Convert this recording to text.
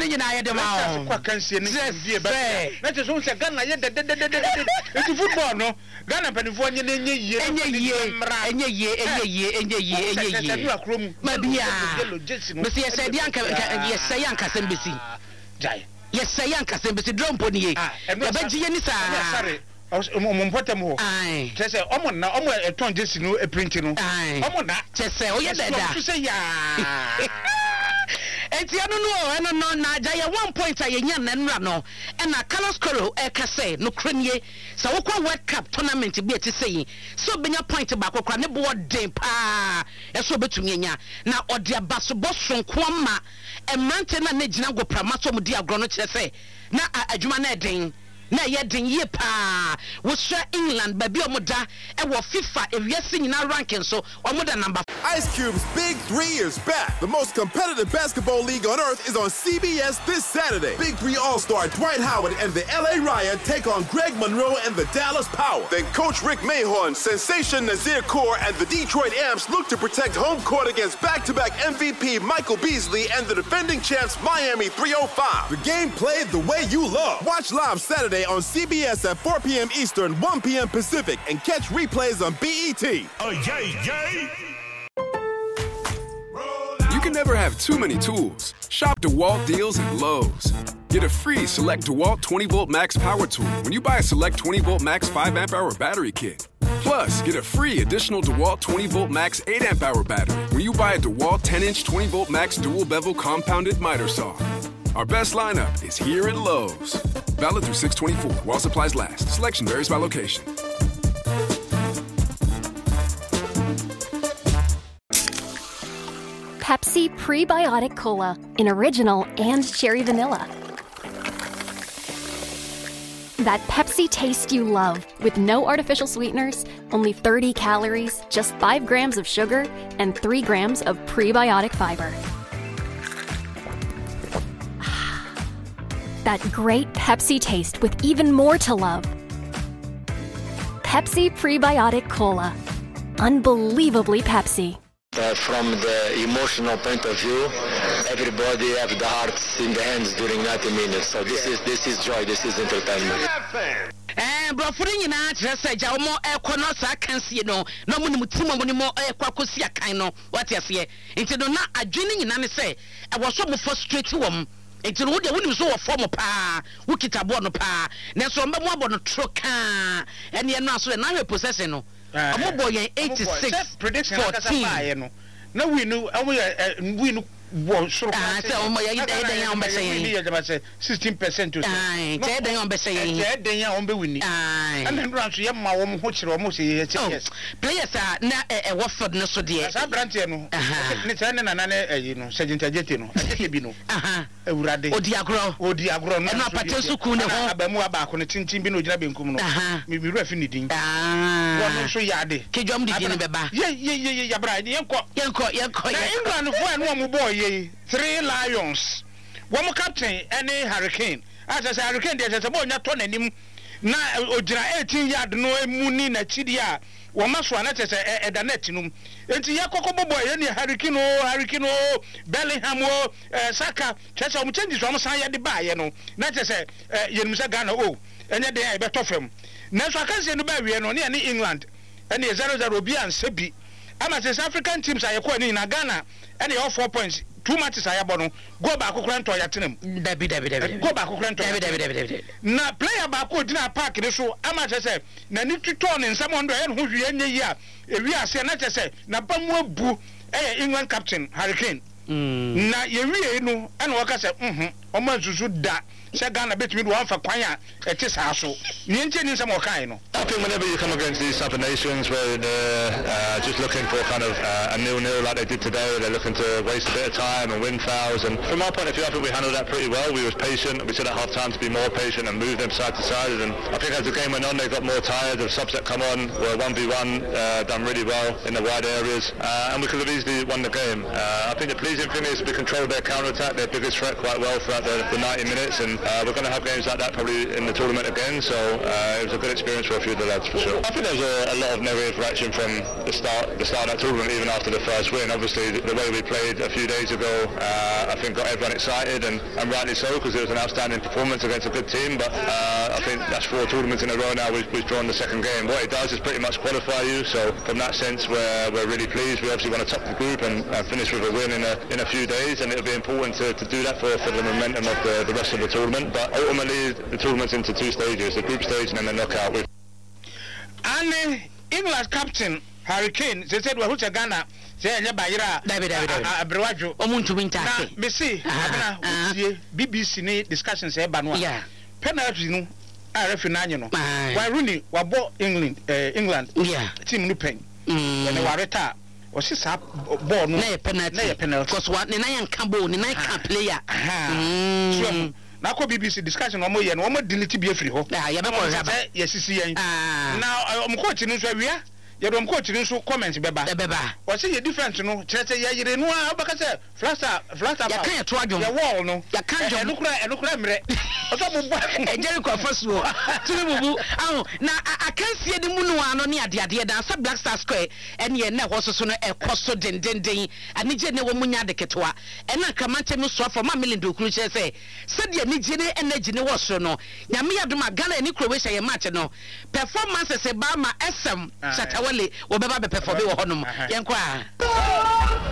ni nyina ye de ma kwa kansie ni die ba na te so se Ghana ye de enti football no Ghana panifo nye yie enye yie ma bia me se yesa di anka yesa yanka sembesi jai yesa yanka sembesi drompo ni ye ya baji ye ni sa Mumpotem ho. Tese omo na omo eton jesi no e print no. Omo na tese oye dada. So say ya. Enti anu no na aja 1 point ayenya na nra no. E na Carlos Coro e ka say no krenye. Sa wokwa World Cup tournament bi eti say. So benya point ba kokra ne bo den pa. E so betumi enya. Na ode abaso boso nko ma. E mante na ne gina go prama so mu di agro no kire say. Na adwuma na den. Na yedin ye pa wo sha England baby omoda e wo FIFA ewiase nyina ranking so omoda number. Ice Cube's Big 3 is back. The most competitive basketball league on earth is on CBS this Saturday. Big 3 All-Star Dwight Howard and the LA Riot take on Greg Monroe and the Dallas Power. Then Coach Rick Mahorn, Sensation Nazir Kaur, and the Detroit Amps look to protect home court against back-to-back MVP Michael Beasley and the defending champs Miami 305. The game played the way you love. Watch live Saturday on CBS at 4 p.m. Eastern, 1 p.m. Pacific, and catch replays on BET. Oh, yay! You can never have too many tools. Shop DeWalt deals at Lowe's. Get a free Select DeWalt 20-volt max power tool when you buy a Select 20-volt max 5-amp-hour battery kit. Plus, get a free additional DeWalt 20-volt max 8-amp-hour battery when you buy a DeWalt 10-inch 20-volt max dual-bevel compounded miter saw. Our best lineup is here at Lowe's. Valid through 6/24 while supplies last. Selection varies by location. Pepsi Prebiotic Cola in original and cherry vanilla. That Pepsi taste you love with no artificial sweeteners, only 30 calories, just 5 grams of sugar, and 3 grams of prebiotic fiber. That great Pepsi taste with even more to love. Pepsi Prebiotic Cola. Unbelievably Pepsi. From the emotional point of view, everybody have the hearts in the hands during 90 minutes. So this is joy, this is entertainment. Brofuri nyina kire say ja omo ekono sa kansie no no mo nimutimo mo nimo ekwakosi akan no what ase enti no na adwene nyina ne say e wo so mo frustrate wom enti no wo de wonim so wo form pa wo kitabo no pa na so mbe mo abo no troka ene no aso na we possession no omo boy 86 prediction 14 no na we no wo soro say omo ya ide ya ombe say ni ya say 16% to say say den ombe say say den ya ombe wini and then run so ye ma wo ho kire wo say yes players na Watford no so de sa brand no ni say na na ayi no Sergeant Ajete no Ajete bi no ewurade odi agro no na patensu ku ne ho abamu abako ne tintin bi no gina benkum no mi refi ni din wo so yade kejom di din beba ye ya bra yenko England fo eno mo boy 3 Lions one captain any Hurricane as I say Hurricane dey say boy nya to nanim na ogira 18 yard no emu ni na chidi a wo maso na say eda net num enti yakoko boy ye ni Hurricane Bellingham Saka chese o change so mo san ye de ba ye no na say ye nim say Ghana enye dey e beto fam na so aka say no ba wie no na England ene 0-0 bi an sebi ama say African teams ayeko ni na Ghana ene 4 points 2 matches ayabono go back okranto yatenem dabi go back okranto dabi na player back odina park ne so ama say na ni tuto ne nsam ondo ye ho hwie anye yi a ewi ase na say na bamu abu England captain Hurricane na ye wie no ene waka say omo azuzu da say Ghana betimi do anfa kwan a ete saa so ni enche ni nsam okan no. I think whenever you come against these type of nations where they're just looking for kind of a 0-0 like they did today, they're looking to waste a bit of time and win fouls, and from our point of view I think we handled that pretty well. We was patient, we said at half time to be more patient and move them side to side, and I think as the game went on they got more tired. The subs that come on were 1v1, done really well in the wide areas, and we could have easily won the game. I think the pleasing thing is we controlled their counter-attack, their biggest threat, quite well throughout throughout the 90 minutes, and we're going to have games like that probably in the tournament again, so it was a good experience for a few of the lads for sure. I think there was a lot of negative reaction from the start of that tournament, even after the first win. Obviously the way we played a few days ago I think got everyone excited, and rightly so, because it was an outstanding performance against a good team, but I think that's 4 tournaments in a row now we've drawn the second game. What it does is pretty much qualify you, so from that sense we're really pleased. We obviously want to top the group and finish with a win in a few days, and it'll be important to do that for the momentum of the rest of the tournament. But ultimately the tournament's into 2 stages, the group stage and then the knockout. And England's captain Harry Kane said well who's Ghana say nya bayira David Abrewajo omuntu wintase me see abana utie BBC ni discussions e ba no yeah penalty no a referee na anye no why Rooney wabo England yeah team no pen when they wareta o si sa ball no na penalty because what ne na yanka ball ne na can player so na ko BBC discussion no mo ye no mo delete bi afiri ho ya be ko raba yes sisi yen now mo coach ni so awia ye do mo coach ni so comment beba o say ye different no kire say ye yire no abaka say flaster ya kan ya to adwom ya wall no ya kan jom enukura mre o so bubu ejeri ko fasuo tiri bubu aho na akansie de mu no ano ne ade da sa Black Star Square ene ye na hososo no ekoso dendenden anije ne wo munya de ketwa ena kamante no so for ma milindo kuru che say said ye nije ne energy ne wo so no nyame yadoma Ghana ni Croatia ye match no performances e ba ma SM Shatawale wo beba be perform wo honom yenkwa